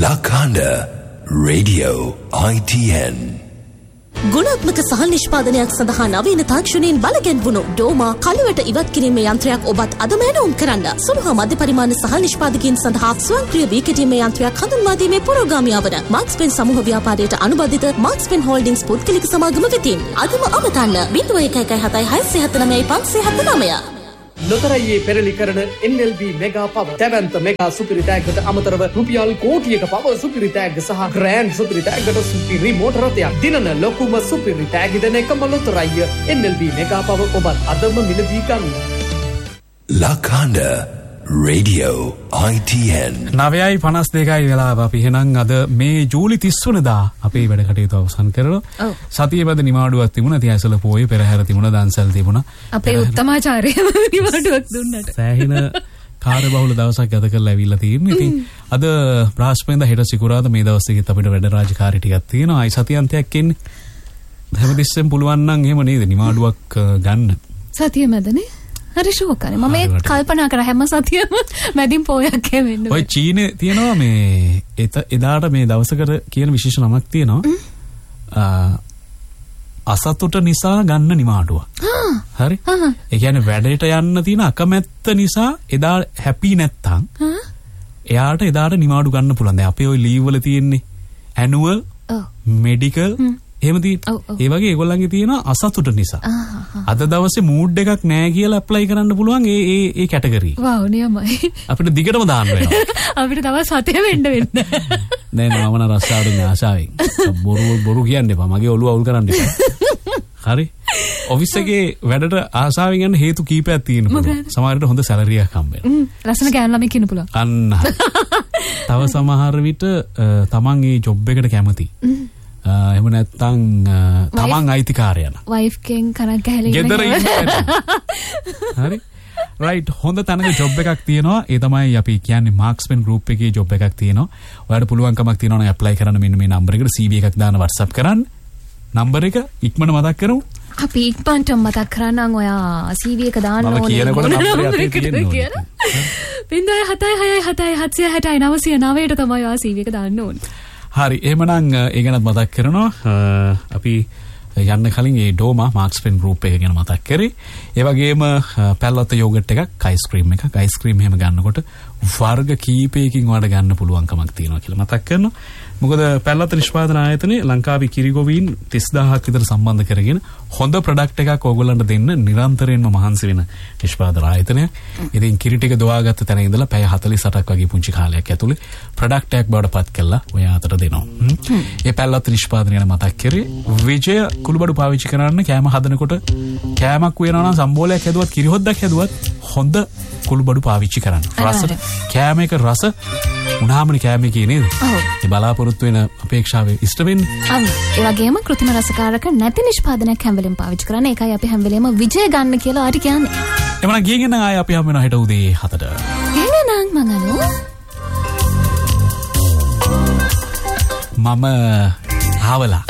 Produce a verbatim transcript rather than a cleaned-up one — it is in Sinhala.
Lakanda Radio I T N ගුණාත්මක සහල් නිෂ්පාදනයක් සඳහා නවීන තාක්ෂණයෙන් බලගැන්වුණු ඩෝමා කළුවට ඉවත් කිරීමේ යන්ත්‍රයක් ඔබත් අදම ඇනවුම් කරන්න. සුළු හා මධ්‍ය පරිමාණ සහල් නිෂ්පාදකයන් සඳහා ස්වයංක්‍රීය වී කෙටීමේ යන්ත්‍රයක් හඳුන්වා දීමේ පුරෝගාමියා වන මාක්ස් පෙන් සමූහ ව්‍යාපාරයට අනුබද්ධිත මාක්ස් පෙන් හෝල්ඩින්ග්ස් පුද්ගලික සමාගම වෙතින් අදම අමතන්න ज़ीरो एक एक एक सात छह सात नौ पाँच सात नौ ලොතරැයියේ පෙරලි කරන N L B මෙගා පව දැවැන්ත මෙගා සුපිරි තෑග්ගට අමතරව රුපියල් කෝටියක පව සුපිරි තෑග්ග සහ ග්‍රෑන්ඩ් සුපිරි තෑග්ගට සුපිරි මෝටර රථයක් දිනන ලොකුම සුපිරි තෑග්ග දෙන එකම ලොතරැයිය N L B මෙගා පව ඔබත් අදම මිලදී ගන්න. Lakanda Radio I T N නවයයි පනස් දෙකයි වෙලාව අපි එහෙනම් අද මේ ජූලි තිස් වෙනිදා අපේ වැඩ කටයුතු අවසන් කරනවා. සතියේ බද නිමාඩුවක් තිබුණා. තිය ඇසල පොයේ පෙරහැර තිබුණා. දන්සල් තිබුණා. අපේ උත්තමාචාර්ය නිමාඩුවක් දුන්නට. සෑහෙන කාර්යබහුල දවසක් ගත කරලා ඇවිල්ලා තියෙන්නේ. ඉතින් අද බ්‍රහස්පතින්දා හෙට සිකුරාදා මේ දවස් දෙකෙත් අපිට වැඩ රාජකාරී ටිකක් තියෙනවා. ආයි සතියන්තයක් එන්නේ. හැමතිස්සෙම පුළුවන් නම් එහෙම නේද නිමාඩුවක් ගන්න. සතිය මැදනේ හරි ෂෝකනේ මම මේ කල්පනා කරා හැම සතියෙම මැදින් පොයක් වෙන්න. ඔය චීනේ තියෙනවා මේ එදාට මේ දවසකට කියන විශේෂ නමක් තියෙනවා. අසතුට නිසා ගන්න නිමාඩුවක්. හරි. ඒ කියන්නේ වැඩේට යන්න තියෙන අකමැත්ත නිසා එදා හැපි නැත්තම් එයාට එදාට නිමාඩු ගන්න පුළුවන්. දැන් අපේ ওই ලීව් වල තියෙන්නේ ඇනුවල් මෙඩිකල් එහෙම තියෙන. ඒ වගේ ඒගොල්ලන්ගේ තියෙන අසතුට නිසා. අද දවසේ මූඩ් එකක් නැහැ කියලා ඇප්ලයි කරන්න පුළුවන් ඒ ඒ ඒ කැටගරි. වව් නියමයි. අපිට දිගටම දාන්න වෙනවා. අපිට තවත් සතේ වෙන්න වෙන්න. නෑ නෑ මම නම් රස්සාවට ආශාවෙන්. බොරු බොරු කියන්නේ බා මගේ ඔළුව අවුල් කරන්න එපා. හරි. ඔෆිස් එකේ වැඩට ආශාවෙන් යන හේතු කීපයක් තියෙනවා. සමහරවිට හොඳ සැලරි එකක් හම්බ වෙනවා. ලස්සන ගෑනු ළමෙක් ඉන්න පුළුවන්. අන්න. තව සමහර විට තමන් මේ ජොබ් එකට කැමති. එහෙම නැත්නම් තමන් අයිතිකාරයන වයිෆ් කෙන් කරක් ගහලා ගෙදර ඉන්න හරි රයිට් හොඳ තැනක ජොබ් එකක් තියෙනවා ඒ තමයි අපි කියන්නේ මාක්ස්පෙන් ගෲප් එකේ ජොබ් එකක් තියෙනවා ඔයාලට පුළුවන්කමක් තියෙනවා නම් ඇප්ලයි කරන්න මෙන්න මේ නම්බර එකට C V එකක් දාන්න WhatsApp කරන්න නම්බර එක ඉක්මනට මතක් කරමු අපි ඉක්මනට මතක් කරන්නම් ඔයා C V එක දාන්න ඕනේ මම කියනකොට නම්බරය අතේ තියෙනවා ज़ीरो හතයි හයයි හතයි හත්සිය හැටයි නවසිය නවයට තමයි ඔයා C V එක දාන්න ඕනේ හරි එහෙමනම් ඒ ගැනත් මතක් කරනවා අපි යන්න කලින් ඒ ඩෝමා මාක්ස්පෙන් ගෲප් එක ගැන මතක් කරේ ඒ වගේම පැල්ලත යෝගට් එකක් අයිස්ක්‍රීම් එකක් අයිස්ක්‍රීම් එහෙම ගන්නකොට වර්ග කීපයකින් වඩා ගන්න පුළුවන්කමක් තියෙනවා කියලා මතක් කරනවා මොකද පැල්ලත නිෂ්පාදන ආයතනයේ ලංකාවේ කිරිගොවීන් තිස් දහසක් විතර සම්බන්ධ කරගෙන හොඳ ප්‍රොඩක්ට් එකක් ඕගොල්ලන්ට දෙන්න නිරන්තරයෙන්ම මහන්සි වෙන නිෂ්පාදන ආයතනයක්. ඉතින් කිරි ටික දොවාගත්ත තැන ඉඳලා පැය හතළිස් අටක් වගේ පුංචි කාලයක් ඇතුලේ ප්‍රොඩක්ට් එකක් බවට පත් කළා ඔයා අතට දෙනවා. මේ පැල්ලත නිෂ්පාදනය ගැන මතක් කරේ විජය කුළුබඩු පාවිච්චි කරන්න කෑම හදනකොට කෑමක් වෙනවා නම් සම්බෝලයක් හැදුවත් කිරි හොද්දක් හැදුවත් හොඳ කුළුබඩු පාවිච්චි කරන්න. රසට කෑම එක රස උනාමනේ කෑම එකේ නේද? ඔව්. ඒ බලාපොරොත්තු වෙන අපේක්ෂාවේ ඉෂ්ට වෙන්නේ. ඔව්. ඒ වගේම කෘත්‍රිම රසකාරක නැති නිෂ්පාදනයක් හැම වෙලෙම පාවිච්චි කරන්න. ඒකයි අපි හැම වෙලෙම විජය ගන්න කියලා ආටි කියන්නේ. එමනම් ගියගෙන නම් ආයේ අපි හම් වෙනවා හෙට උදේ හතට. එහෙනම් මංගලු. මම ආවලා